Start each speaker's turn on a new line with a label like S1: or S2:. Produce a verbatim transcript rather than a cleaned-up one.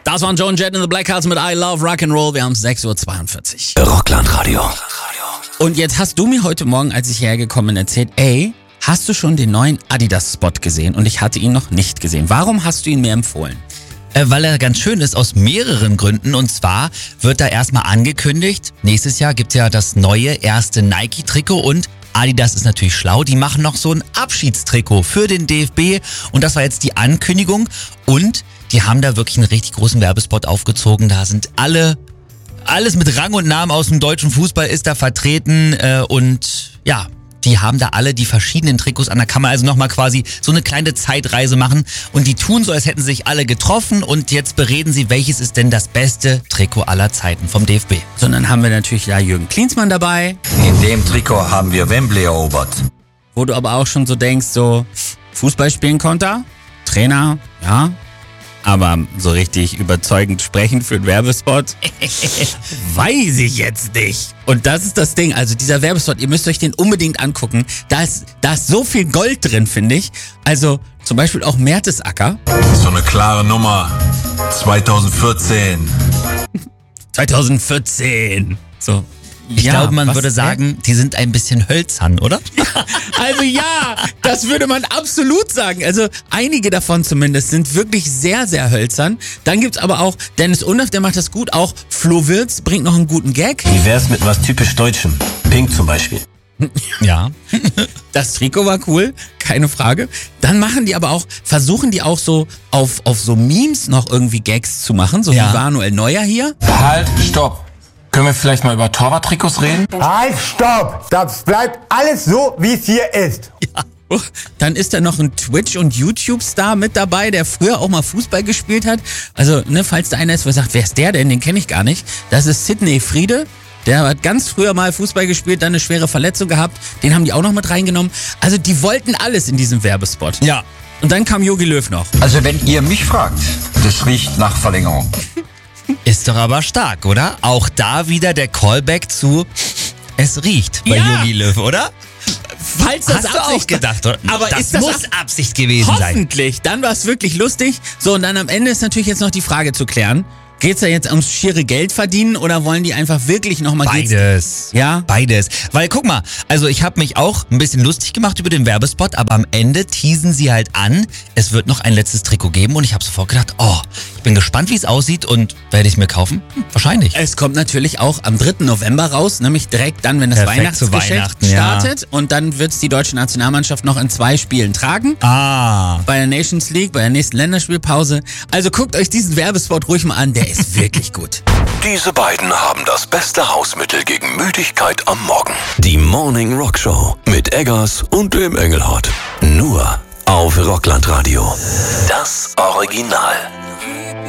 S1: Das waren Joan Jett in the Blackhearts mit I Love Rock'n'Roll. Wir haben sechs Uhr zweiundvierzig.
S2: Rocklandradio.
S1: Und jetzt hast du mir heute Morgen, als ich hergekommen bin, erzählt, ey, hast du schon den neuen Adidas-Spot gesehen? Und ich hatte ihn noch nicht gesehen. Warum hast du ihn mir empfohlen?
S2: Äh, weil er ganz schön ist aus mehreren Gründen. Und zwar wird da erstmal angekündigt, nächstes Jahr gibt's ja das neue erste Nike-Trikot und Adidas ist natürlich schlau, die machen noch so ein Abschiedstrikot für den D F B und das war jetzt die Ankündigung und die haben da wirklich einen richtig großen Werbespot aufgezogen, da sind alle, alles mit Rang und Namen aus dem deutschen Fußball ist da vertreten äh, und ja, die haben da alle die verschiedenen Trikots an, da kann man also nochmal quasi so eine kleine Zeitreise machen und die tun so, als hätten sich alle getroffen und jetzt bereden sie, welches ist denn das beste Trikot aller Zeiten vom D F B.
S1: So, dann haben wir natürlich da Jürgen Klinsmann dabei.
S3: In dem Trikot haben wir Wembley erobert.
S1: Wo du aber auch schon so denkst, so Fußball spielen konnte er, Trainer, ja, aber so richtig überzeugend sprechen für einen Werbespot, weiß ich jetzt nicht. Und das ist das Ding, also dieser Werbespot, ihr müsst euch den unbedingt angucken. Da ist, da ist so viel Gold drin, finde ich. Also zum Beispiel auch Mertesacker.
S3: So eine klare Nummer. zweitausendvierzehn.
S1: zweitausendvierzehn. So.
S2: Ich
S1: Ja,
S2: glaube, man
S1: was
S2: würde
S1: denn?
S2: sagen, die sind ein bisschen hölzern, oder?
S1: Also ja, das würde man absolut sagen. Also einige davon zumindest sind wirklich sehr, sehr hölzern. Dann gibt's aber auch Dennis Undaff, der macht das gut. Auch Flo Wirtz bringt noch einen guten Gag.
S4: Wie wär's mit was typisch Deutschem? Pink zum Beispiel.
S2: Ja.
S1: Das Trikot war cool, keine Frage. Dann machen die aber auch, versuchen die auch so auf, auf so Memes noch irgendwie Gags zu machen. So
S2: Ja.
S1: wie Manuel Neuer hier.
S5: Halt, stopp. Können wir vielleicht mal über Torwarttrikots reden?
S6: Halt, stopp! Das bleibt alles so, wie es hier ist.
S1: Ja. Dann ist da noch ein Twitch- und YouTube-Star mit dabei, der früher auch mal Fußball gespielt hat. Also, ne, falls da einer ist, der sagt, wer ist der denn? Den kenne ich gar nicht. Das ist Sidney Friede. Der hat ganz früher mal Fußball gespielt, dann eine schwere Verletzung gehabt. Den haben die auch noch mit reingenommen. Also, die wollten alles in diesem Werbespot.
S2: Ja.
S1: Und dann kam Jogi Löw noch.
S3: Also wenn ihr mich fragt, das riecht nach Verlängerung.
S2: Ist doch aber stark, oder? Auch da wieder der Callback zu Es riecht bei
S1: Ja.
S2: Jogi Löw, oder?
S1: Falls das
S2: Hast du auch
S1: Absicht
S2: gedacht, oder?
S1: Aber
S2: das
S1: ist das
S2: muss
S1: Ab-
S2: Absicht gewesen sein.
S1: Hoffentlich. Dann war es wirklich lustig. So, und dann am Ende ist natürlich jetzt noch die Frage zu klären. Geht's da jetzt ums schiere Geld verdienen oder wollen die einfach wirklich nochmal...
S2: Beides.
S1: Ja?
S2: Beides. Weil guck mal, also ich habe mich auch ein bisschen lustig gemacht über den Werbespot, aber am Ende teasen sie halt an, es wird noch ein letztes Trikot geben und ich habe sofort gedacht, oh, ich bin gespannt, wie es aussieht und werde ich es mir kaufen? Hm, wahrscheinlich.
S1: Es kommt natürlich auch am dritten November raus, nämlich direkt dann, wenn das
S2: Perfekt zu
S1: Weihnachtsgeschäft
S2: Weihnachten, ja.
S1: startet. Und dann wird's die deutsche Nationalmannschaft noch in zwei Spielen tragen.
S2: Ah.
S1: Bei der Nations League, bei der nächsten Länderspielpause. Also guckt euch diesen Werbespot ruhig mal an, der ist wirklich gut.
S7: Diese beiden haben das beste Hausmittel gegen Müdigkeit am Morgen. Die Morning Rock Show mit Eggers und dem Engelhardt. Nur auf Rocklandradio. Das Original.